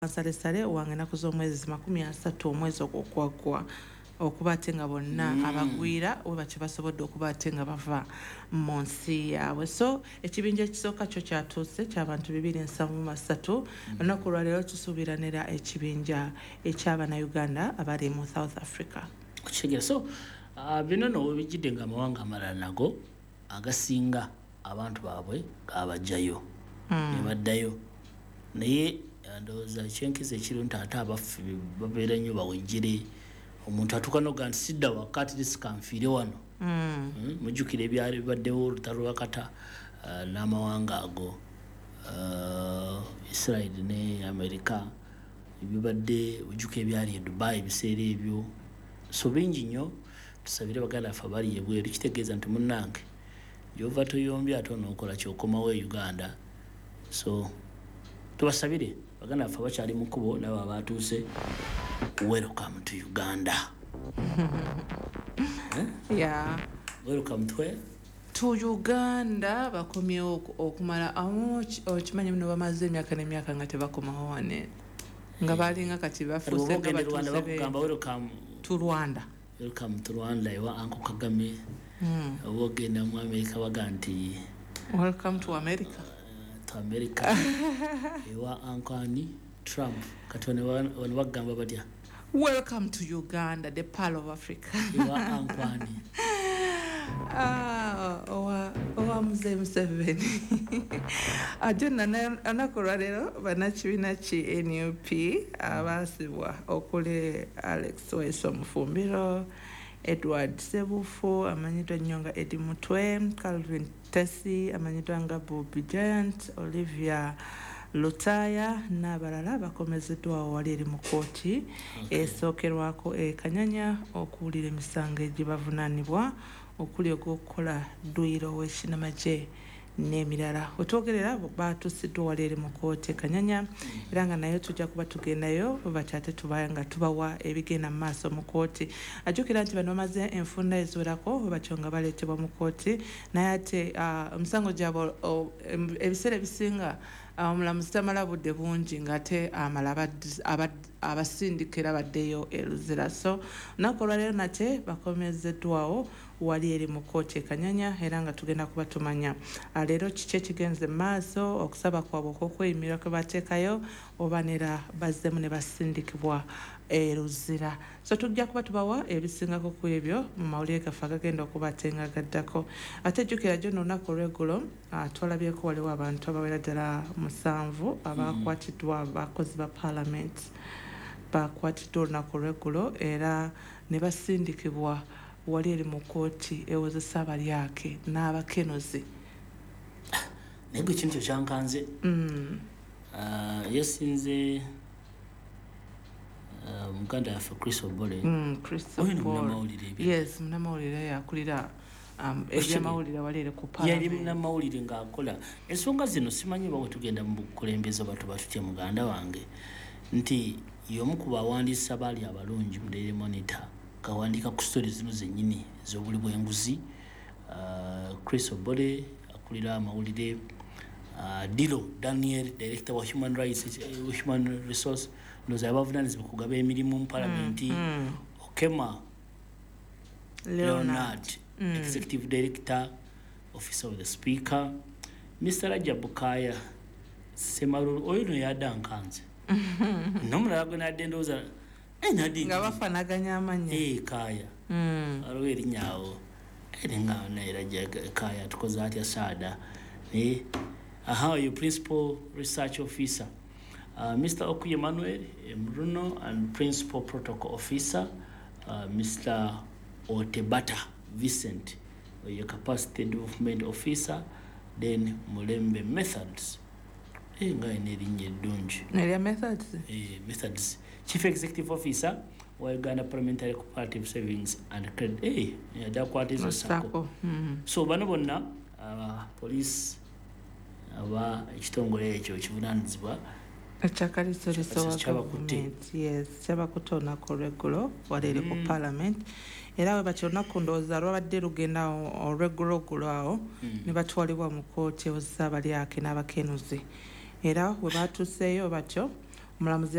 Salesale wangena kuzomwezi 30 omwezi ogw'okwagwa okuba ate nga bonna abagwira we bakibasobodde okuba ate nga bava mu nsi yaabwe. So ekibinja ekisooka kyo kyatuuse ky'abantu 273. Olunaku lwaleero tusuubiranira ekibinja eky'Abannayuganda abali mu South Africa. So bino no bijjidde nga amawanga amalala nago agasinga abantu baabwe abajjayo ne baddayo naye ndowooza ekyenkiza ekiri nti ate abaffe babeera nnyo bawejjere omuntu atuuka noga nti sidda wakati lisikanfiire wano mujjukira ebyali bibaddewo olutalo lwakata n'amawanga ago Israel ne America ebibadde ujjuka ebyali e Dubai ebiseera ebyo so bingi nnyo tusabire baganda baffe abali ebweru kitegeeza nti munnange gy'ova toyombye ate onookola kyokomawo e Uganda so tubasabire baganda baffe bakyali mu kkubo nabo abaatuuse welcome to Uganda. Yeah. Welcome to Uganda. Bakomyewo okumala okimanyi muno bamaze emyaka n'emyaka nga tebakomawo wane nga balinga kati bafuuse nga bakugamba welcome to Rwanda. Welcome to Rwanda ewa Uncle Kagame oba ogenda mu America baga nti welcome to America. America ewa Uncle Trump kati wano bagamba batya welcome to Uganda, the Pearl of Africa. Ewa Uncle owa Mzee Museveni ajena anakola leero bannakibiina ki NUP abaasibwa okuli Alex Waiso Mufumbiro, Edward Sebufu amanyiddwa nnyo nga Eddie Mutwe, Calvin Tessi amanyiddwa nga Bobby Giant, Olivia Lutaya n'abalala bakomezeddwawo wali eri mu kkooti esookerwako Kanyanya okuwulira emisango egibavunaanibwa okuli ogw'okukola dduyiro w'ekinnamagye n'emirala. Wetwogerera baatuusiddwa wali eri mu kkooti Kanyanya era nga nayo tujja kuba tugendayo bati ate nga tubawa ebigenda mu maaso mu kkooti. Ajjukira nti bano bamaze enfunda eziwerako batyo nga baleetebwa mu kkooti naye ate omusango gyabwe ebiseera ebisinga omulamuzi tamala budde bungi ng'ate amala abasindikira baddeyo eruzira. So olunaku olwaleero nate bakomezeddwawo wali eri mu kkooti Kanyanya era nga tugenda kuba tumanya leero kiki ekigenze mu maaso okusaba kwabwe okw'okweyimira kwe bateekayo oba nera bazzemu ne basindikibwa eruzira. So tujja kuba tubawa ebisingako ku ebyo mu mawulire gaffe agagenda okuba ate nga gaddako. Ate jjukira gyo n'olunaku olw'eggulo twalabyeko waliwo abantu abawera ddala 7 abakwatiddwa abakozi ba paalamenti bakwatiddwa olunaku olw'eggulo era ne basindikibwa wali eri mu kkooti ewozesa abalyake n'abakenuzi. Naye gwe kintu kyankanze yasinze muganda yaffe Chris Obole. Yes, munnamawulire yakulira ebyamawulire wali eri ku yali munnamawulire ng'akola ensonga zino simanyi oba wetugenda mu bukulembeze oba tuba tutya muganda wange nti y'omu ku bawandiisa baali abalungi mu Daily Monitor kawandiika ku stori zino zennyini ez'obuli bw'enguzi. Chris Obole akulira amawulire, Dilo Daniel director wa human resource ndoza abavunaanyizibwa kugaba emirimu mu palamenti, Okema Leonard executive director officer of the speaker, Mr. Rajab Kaya Semaruru oyo no yadankanze nomulala gwe nadde ndowooza nga bafanaganya amanya Kaya aliwo erinnyawo eringa naye Kaya tukoze atya saada how are you principal research officer Mr. Okuye Emmanuel Mruno and principal protocol officer Mr. Otebata Vincent your capacity development officer then Mulembe Methods nga erinnya eddungi Methods chief executive officer wa Uganda Parliamentary Cooperative Savings and Credit yadakwatiza sako so bano bonna police aba ekitongole ekyo kivunaanyizibwa ekyakalisoliso wa gavumenti kyabakutte olunaku olw'eggulo wali eri ku parliament era we batyo olunaku ndowooza lwabadde lugenda olw'eggulo oggulo awo ne batwalibwa mu kkooti ewozesa abalyake n'abakenuzi era we batuuseeyo batyo omulamuzi